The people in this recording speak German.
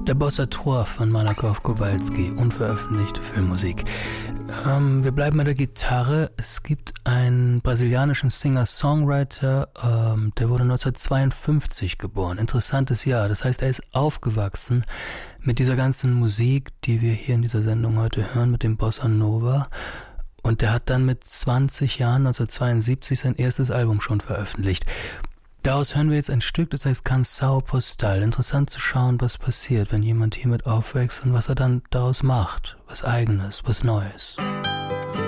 Der Bossa Trois von Malakoff Kowalski, unveröffentlichte Filmmusik. Wir bleiben bei der Gitarre. Es gibt einen brasilianischen Singer-Songwriter, der wurde 1952 geboren. Interessantes Jahr. Das heißt, er ist aufgewachsen mit dieser ganzen Musik, die wir hier in dieser Sendung heute hören, mit dem Bossa Nova. Und der hat dann mit 20 Jahren, 1972, sein erstes Album schon veröffentlicht. Daraus hören wir jetzt ein Stück, das heißt Canção Postal. Interessant zu schauen, was passiert, wenn jemand hiermit aufwächst und was er dann daraus macht. Was Eigenes, was Neues.